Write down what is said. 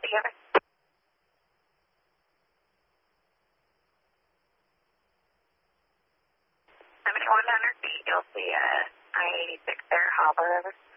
hear me? 7100 you'll see I-86 there, Harbor River.